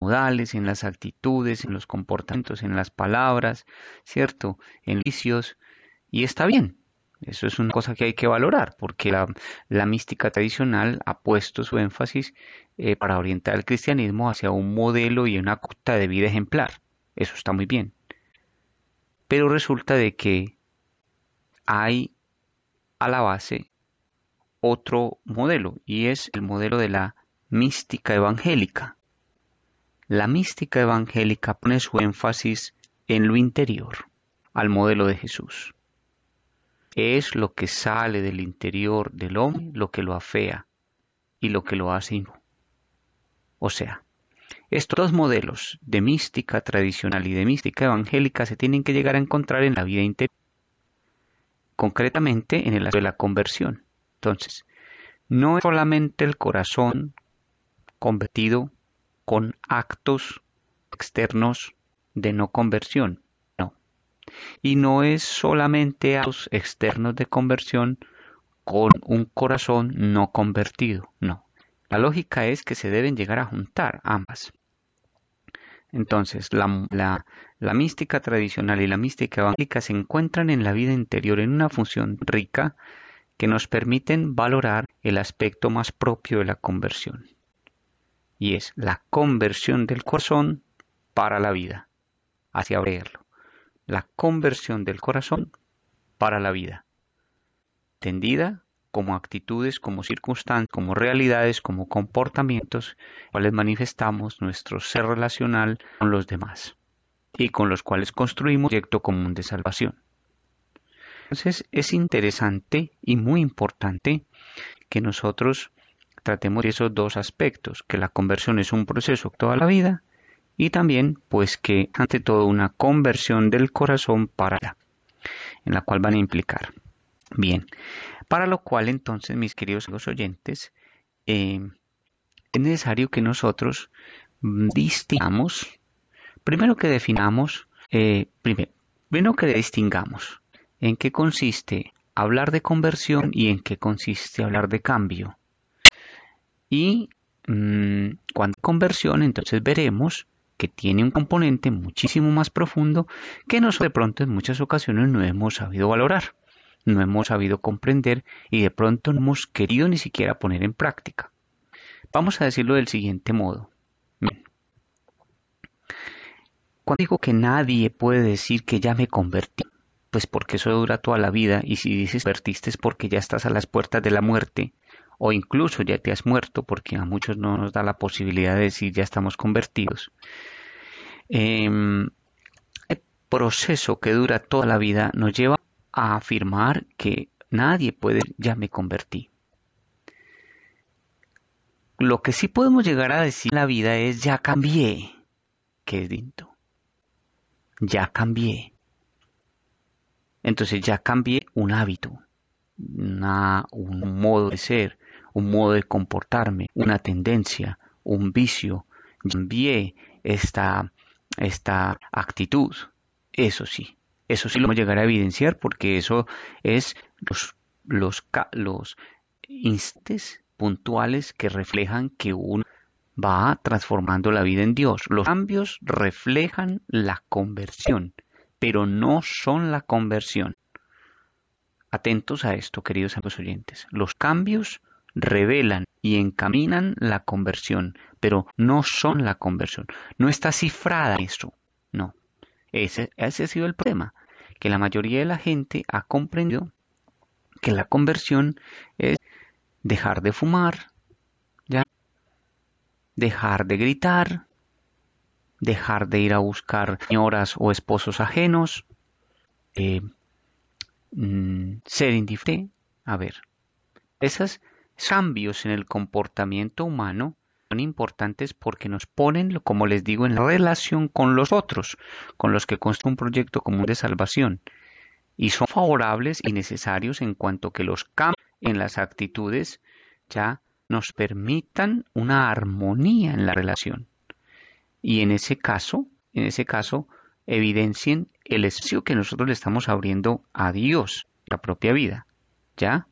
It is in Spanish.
modales, en las actitudes, en los comportamientos, en las palabras, ¿cierto? En los vicios, y está bien. Eso es una cosa que hay que valorar, porque la mística tradicional ha puesto su énfasis para orientar el cristianismo hacia un modelo y una conducta de vida ejemplar. Eso está muy bien. Pero resulta de que hay a la base otro modelo, y es el modelo de la mística evangélica. La mística evangélica pone su énfasis en lo interior, al modelo de Jesús. Es lo que sale del interior del hombre lo que lo afea y lo que lo hace inútil. O sea, estos dos modelos de mística tradicional y de mística evangélica se tienen que llegar a encontrar en la vida interior, concretamente en el aspecto de la conversión. Entonces, no es solamente el corazón convertido con actos externos de no conversión, no. Y no es solamente actos externos de conversión con un corazón no convertido, no. La lógica es que se deben llegar a juntar ambas. Entonces, la mística tradicional y la mística evangélica se encuentran en la vida interior en una función rica que nos permiten valorar el aspecto más propio de la conversión. Y es la conversión del corazón para la vida, hacia abrirlo. La conversión del corazón para la vida, entendida como actitudes, como circunstancias, como realidades, como comportamientos, cuales manifestamos nuestro ser relacional con los demás y con los cuales construimos un proyecto común de salvación. Entonces es interesante y muy importante que nosotros tratemos esos dos aspectos, que la conversión es un proceso toda la vida y también pues que ante todo una conversión del corazón para la, en la cual van a implicar. Bien, para lo cual entonces mis queridos oyentes, es necesario que nosotros distingamos, primero que definamos, primero que distingamos en qué consiste hablar de conversión y en qué consiste hablar de cambio. Y cuando hay conversión, entonces veremos que tiene un componente muchísimo más profundo que nosotros de pronto en muchas ocasiones no hemos sabido valorar, no hemos sabido comprender y de pronto no hemos querido ni siquiera poner en práctica. Vamos a decirlo del siguiente modo. Cuando digo que nadie puede decir que ya me convertí, pues porque eso dura toda la vida, y si dices convertiste es porque ya estás a las puertas de la muerte, o incluso ya te has muerto, porque a muchos no nos da la posibilidad de decir ya estamos convertidos. El proceso que dura toda la vida nos lleva a afirmar que nadie puede decir ya me convertí. Lo que sí podemos llegar a decir en la vida es ya cambié, que es distinto. Ya cambié. Entonces ya cambié un hábito, un modo de ser, un modo de comportarme, una tendencia, un vicio. Cambié esta actitud. Eso sí lo vamos a llegar a evidenciar porque eso es los instantes puntuales que reflejan que uno va transformando la vida en Dios. Los cambios reflejan la conversión, pero no son la conversión. Atentos a esto, queridos amigos oyentes. Los cambios revelan y encaminan la conversión, pero no son la conversión. No está cifrada eso. No. Ese ha sido el problema, que la mayoría de la gente ha comprendido que la conversión es dejar de fumar, ¿ya? Dejar de gritar, dejar de ir a buscar señoras o esposos ajenos, ser indiferente. A ver, esos cambios en el comportamiento humano son importantes porque nos ponen, como les digo, en relación con los otros, con los que consta un proyecto común de salvación, y son favorables y necesarios en cuanto que los cambios en las actitudes ya nos permitan una armonía en la relación. Y en ese caso, evidencien el espacio que nosotros le estamos abriendo a Dios, la propia vida, ¿ya?